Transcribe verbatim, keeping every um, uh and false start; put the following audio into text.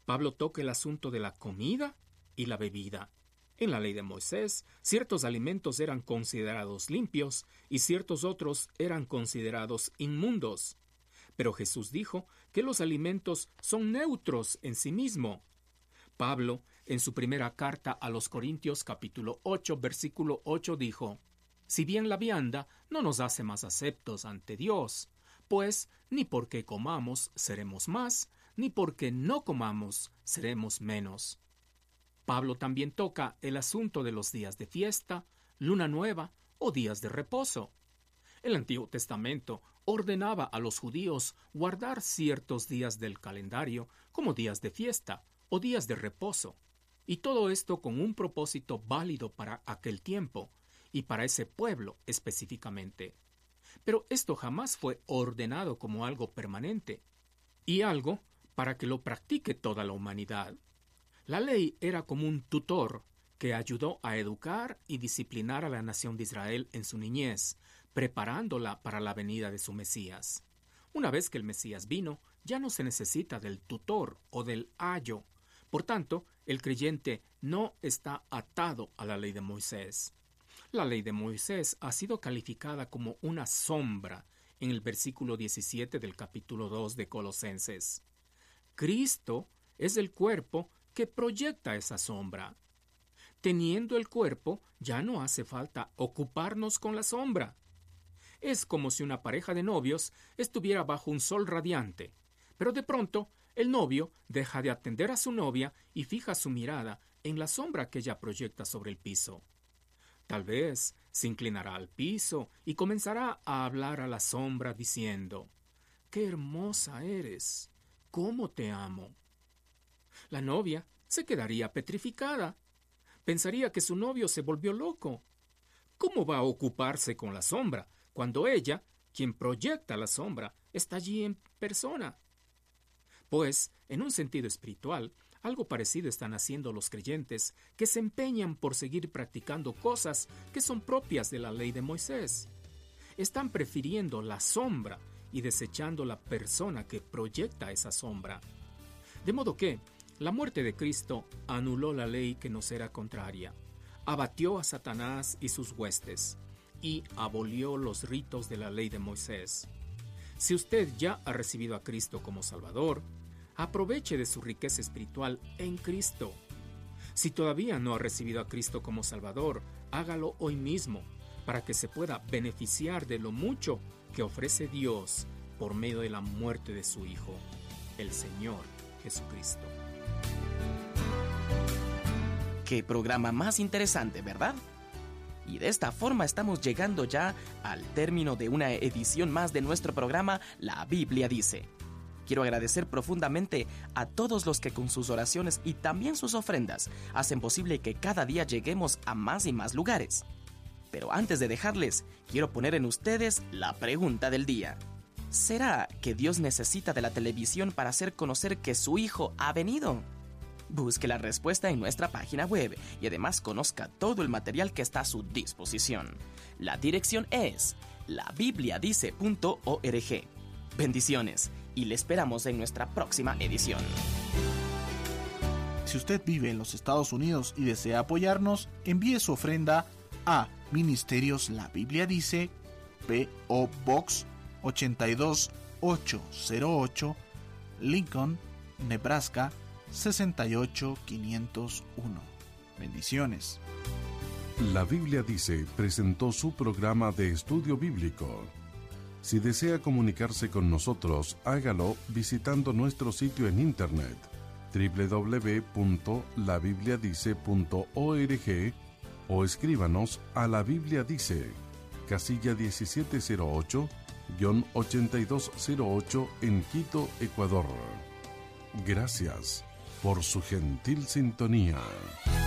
Pablo toca el asunto de la comida y la bebida. En la ley de Moisés, ciertos alimentos eran considerados limpios y ciertos otros eran considerados inmundos. Pero Jesús dijo que los alimentos son neutros en sí mismo. Pablo, en su primera carta a los Corintios capítulo ocho, versículo ocho, dijo: «Si bien la vianda no nos hace más aceptos ante Dios, pues ni porque comamos seremos más, ni porque no comamos seremos menos». Pablo también toca el asunto de los días de fiesta, luna nueva o días de reposo. El Antiguo Testamento ordenaba a los judíos guardar ciertos días del calendario como días de fiesta o días de reposo, y todo esto con un propósito válido para aquel tiempo y para ese pueblo específicamente. Pero esto jamás fue ordenado como algo permanente, y algo para que lo practique toda la humanidad. La ley era como un tutor que ayudó a educar y disciplinar a la nación de Israel en su niñez, preparándola para la venida de su Mesías. Una vez que el Mesías vino, ya no se necesita del tutor o del ayo. Por tanto, el creyente no está atado a la ley de Moisés. La ley de Moisés ha sido calificada como una sombra en el versículo diecisiete del capítulo dos de Colosenses. Cristo es el cuerpo que proyecta esa sombra. Teniendo el cuerpo, ya no hace falta ocuparnos con la sombra. Es como si una pareja de novios estuviera bajo un sol radiante, pero de pronto el novio deja de atender a su novia y fija su mirada en la sombra que ella proyecta sobre el piso. Tal vez se inclinará al piso y comenzará a hablar a la sombra diciendo: «¡Qué hermosa eres! ¡Cómo te amo!». La novia se quedaría petrificada. Pensaría que su novio se volvió loco. ¿Cómo va a ocuparse con la sombra cuando ella, quien proyecta la sombra, está allí en persona? Pues, en un sentido espiritual, algo parecido están haciendo los creyentes que se empeñan por seguir practicando cosas que son propias de la ley de Moisés. Están prefiriendo la sombra y desechando la persona que proyecta esa sombra. De modo que la muerte de Cristo anuló la ley que nos era contraria, abatió a Satanás y sus huestes, y abolió los ritos de la ley de Moisés. Si usted ya ha recibido a Cristo como Salvador, aproveche de su riqueza espiritual en Cristo. Si todavía no ha recibido a Cristo como Salvador, hágalo hoy mismo, para que se pueda beneficiar de lo mucho que ofrece Dios por medio de la muerte de su Hijo, el Señor Jesucristo. ¡Qué programa más interesante!, ¿verdad? Y de esta forma estamos llegando ya al término de una edición más de nuestro programa La Biblia Dice. Quiero agradecer profundamente a todos los que con sus oraciones y también sus ofrendas hacen posible que cada día lleguemos a más y más lugares. Pero antes de dejarles, quiero poner en ustedes la pregunta del día. ¿Será que Dios necesita de la televisión para hacer conocer que su Hijo ha venido? Busque la respuesta en nuestra página web y además conozca todo el material que está a su disposición. La dirección es la biblia dice punto org. Bendiciones y le esperamos en nuestra próxima edición. Si usted vive en los Estados Unidos y desea apoyarnos, envíe su ofrenda a Ministerios La Biblia Dice, P O Box ochenta y dos mil ochocientos ocho, Lincoln, Nebraska sesenta y ocho mil quinientos uno. Bendiciones. La Biblia Dice presentó su programa de estudio bíblico. Si desea comunicarse con nosotros, hágalo visitando nuestro sitio en internet doble u doble u doble u punto la biblia dice punto org o escríbanos a La Biblia Dice, casilla diecisiete cero ocho, ochenta y dos cero ocho en Quito, Ecuador. Gracias por su gentil sintonía.